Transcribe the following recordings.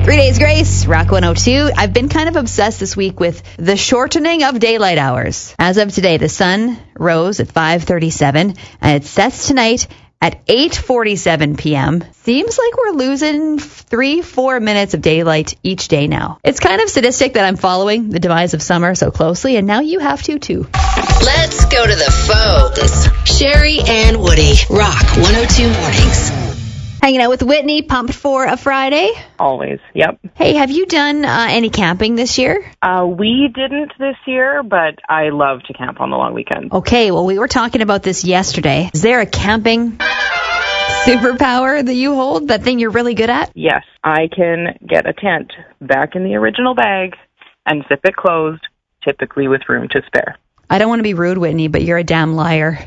3 Days Grace, Rock 102. I've been kind of obsessed this week with the shortening of daylight hours. As of today, the sun rose at 5:37, and it sets tonight at 8:47 p.m. Seems like we're losing 3-4 minutes of daylight each day now. It's kind of sadistic that I'm following the demise of summer so closely, and now you have to too. Let's go to the phones. Sherry and Woody, Rock 102 Mornings. Hanging out with Whitney, pumped for a Friday. Always, yep. Hey, have you done any camping this year? We didn't this year, but I love to camp on the long weekend. Okay, well, we were talking about this yesterday. Is there a camping superpower that you hold, that thing you're really good at? Yes, I can get a tent back in the original bag and zip it closed, typically with room to spare. I don't want to be rude, Whitney, but you're a damn liar.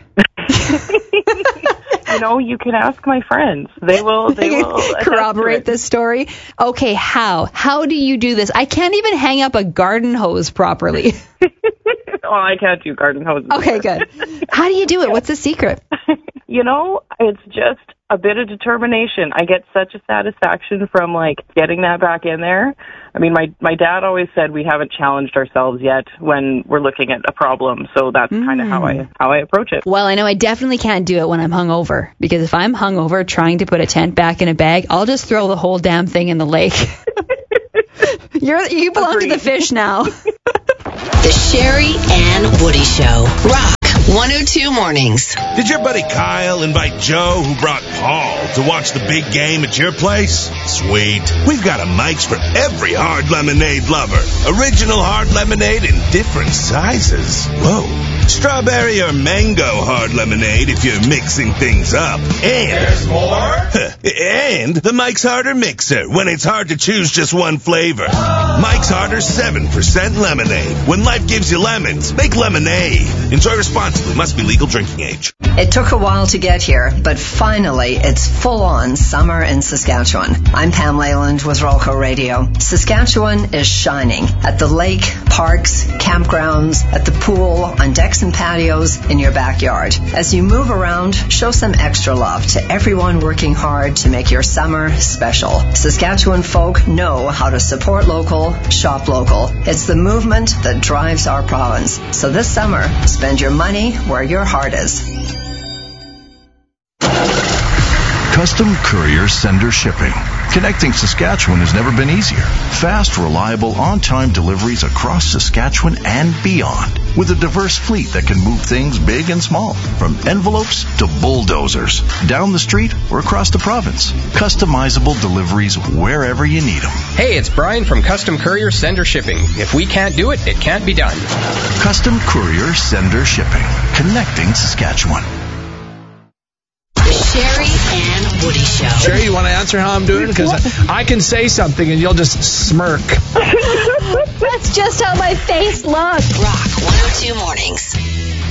You know, you can ask my friends. They will corroborate this story. Okay, how? How do you do this? I can't even hang up a garden hose properly. Oh, I can't do garden hoses. Okay, good. How do you do it? What's the secret? You know, it's just a bit of determination. I get such a satisfaction from, getting that back in there. I mean, my dad always said we haven't challenged ourselves yet when we're looking at a problem, so that's kind of how I approach it. Well, I know I definitely can't do it when I'm hungover, because if I'm hungover trying to put a tent back in a bag, I'll just throw the whole damn thing in the lake. You belong to the fish now. The Sherry and Woody Show, Rock 102 Mornings. Did your buddy Kyle invite Joe, who brought Paul, to watch the big game at your place? Sweet. We've got a Mike's for every hard lemonade lover. Original hard lemonade in different sizes. Whoa. Strawberry or mango hard lemonade if you're mixing things up. And there's more? And the Mike's Harder Mixer when it's hard to choose just one flavor. Mike's Harder 7% lemonade. When life gives you lemons, make lemonade. Enjoy responsibly. Must be legal drinking age. It took a while to get here, but finally it's full-on summer in Saskatchewan. I'm Pam Leyland with Rolco Radio. Saskatchewan is shining at the lake, parks, campgrounds, at the pool, on decks and patios, in your backyard. As you move around, show some extra love to everyone working hard to make your summer special. Saskatchewan folk know how to support local, shop local. It's the movement that drives our province. So this summer, spend your money where your heart is. Custom Courier Sender Shipping. Connecting Saskatchewan has never been easier. Fast, reliable, on-time deliveries across Saskatchewan and beyond. With a diverse fleet that can move things big and small. From envelopes to bulldozers. Down the street or across the province. Customizable deliveries wherever you need them. Hey, it's Brian from Custom Courier Sender Shipping. If we can't do it, it can't be done. Custom Courier Sender Shipping. Connecting Saskatchewan. Sherry and Woody Show. Sherry, you want to answer how I'm doing? Because I can say something and you'll just smirk. That's just how my face looks. Rock 102 Mornings.